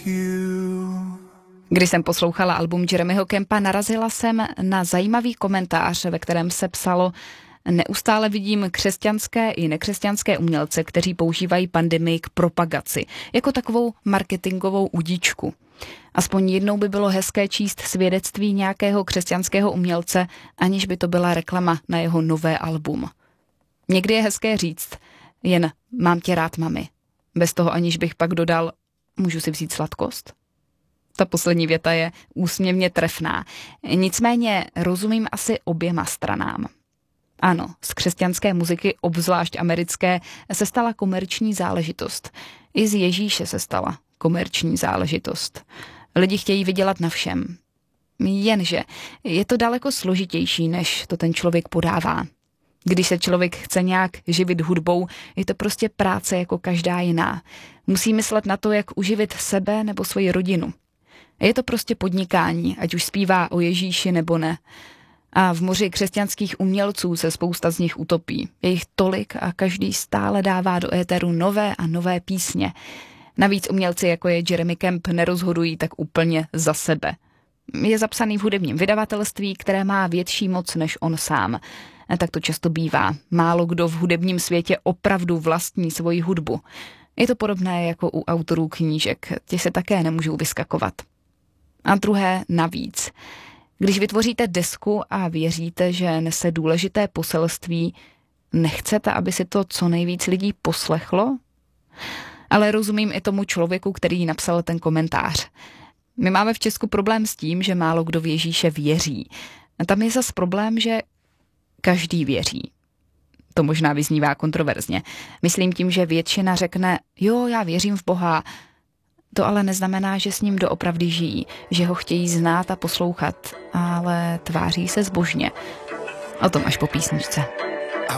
Když jsem poslouchala album Jeremyho Campa, narazila jsem na zajímavý komentář, ve kterém se psalo: neustále vidím křesťanské i nekřesťanské umělce, kteří používají pandemii k propagaci, jako takovou marketingovou udíčku. Aspoň jednou by bylo hezké číst svědectví nějakého křesťanského umělce, aniž by to byla reklama na jeho nové album. Někdy je hezké říct jen mám tě rád, mami. Bez toho, aniž bych pak dodal, můžu si vzít sladkost? Ta poslední věta je úsměvně trefná. Nicméně rozumím asi oběma stranám. Ano, z křesťanské muziky, obzvlášť americké, se stala komerční záležitost. I z Ježíše se stala komerční záležitost. Lidi chtějí vydělat na všem. Jenže je to daleko složitější, než to ten člověk podává. Když se člověk chce nějak živit hudbou, je to prostě práce jako každá jiná. Musí myslet na to, jak uživit sebe nebo svoji rodinu. Je to prostě podnikání, ať už zpívá o Ježíši nebo ne. A v moři křesťanských umělců se spousta z nich utopí. Je jich tolik a každý stále dává do éteru nové a nové písně. Navíc umělci, jako je Jeremy Camp, nerozhodují tak úplně za sebe. Je zapsaný v hudebním vydavatelství, které má větší moc než on sám. A tak to často bývá. Málo kdo v hudebním světě opravdu vlastní svoji hudbu. Je to podobné jako u autorů knížek. Ti se také nemůžou vyskakovat. A druhé navíc. Když vytvoříte desku a věříte, že nese důležité poselství, nechcete, aby si to co nejvíc lidí poslechlo? Ale rozumím i tomu člověku, který napsal ten komentář. My máme v Česku problém s tím, že málo kdo v Ježíše věří. A tam je zas problém, že každý věří. To možná vyznívá kontroverzně. Myslím tím, že většina řekne, jo, já věřím v Boha. To ale neznamená, že s ním doopravdy žijí, že ho chtějí znát a poslouchat, ale tváří se zbožně. O tom až po písničce.